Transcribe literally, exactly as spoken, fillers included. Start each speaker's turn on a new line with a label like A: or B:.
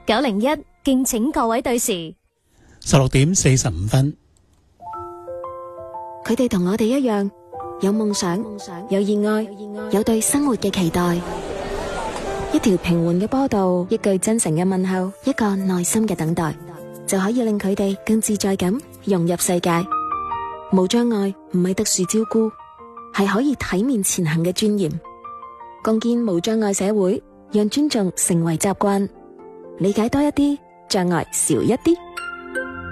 A: 九零一，敬請各位對時。
B: 十六點四十五分。
C: 佢哋同我哋一樣，有夢想，有熱愛，有對生活嘅期待。一條平緩嘅波道，一句真誠嘅問候，一個耐心嘅等待，就可以令佢哋更自在咁融入世界。無障礙唔係特殊照顧，係可以體面前行嘅尊嚴。共建無障礙社會，讓尊重成為習慣，理解多一啲，障礙少一啲。